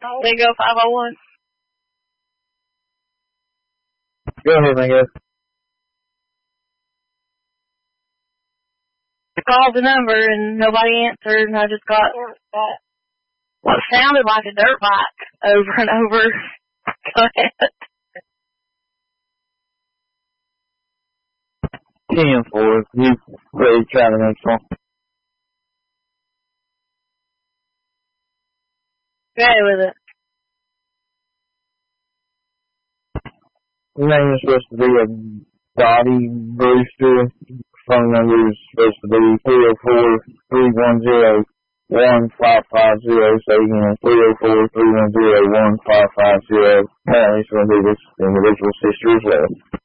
Bingo 501. Go ahead, Bingo. I called the number and nobody answered, and I just got what sounded like a dirt bike over and over. Go ahead. 10-4. You ready to try the next one? Go ahead with it. The name is supposed to be a Dottie Brewster. Phone number is supposed to be 304-310-1550. So again, 304-310-1550. Apparently it's going to be this individual's sister as well.